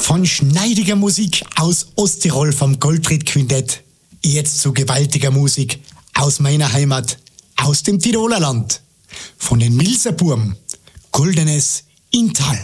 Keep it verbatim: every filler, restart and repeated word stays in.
Von schneidiger Musik aus Osttirol vom Goldried Quintett, jetzt zu gewaltiger Musik aus meiner Heimat, aus dem Tiroler Land. Von den Milserburm, Goldenes Inntal.